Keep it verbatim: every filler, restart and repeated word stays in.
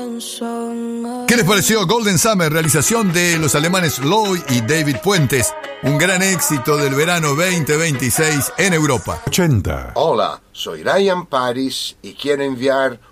¿Qué les pareció Golden Summer, realización de los alemanes Lloyd y David Puentes? Un gran éxito del verano veinte veintiséis en Europa. ochenta. Hola, soy Ryan Paris y quiero enviar